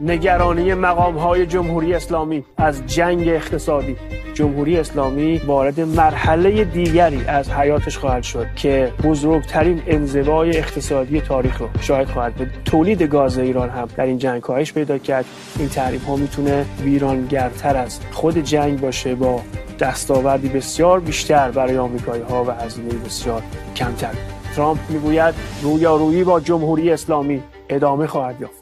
نگرانی مقام‌های جمهوری اسلامی از جنگ اقتصادی. جمهوری اسلامی وارد مرحله دیگری از حیاتش خواهد شد که بزرگترین انزوای اقتصادی تاریخ رو شاهد خواهد بود. تولید گاز ایران هم در این جنگ کاهش پیدا کرد. این تحریم‌ها میتونه ویرانگرتر از خود جنگ باشه، با دستاوردی بسیار بیشتر برای آمریکایی‌ها و هزینه بسیار کمتر. ترامپ میگوید رویارویی با جمهوری اسلامی ادامه خواهد یافت.